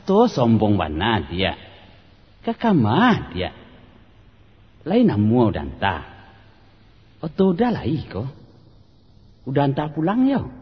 Oto sombong bana dia. Kakama dia. Lain namu udanta. Oto udah lai ko. Udanta pulang yo.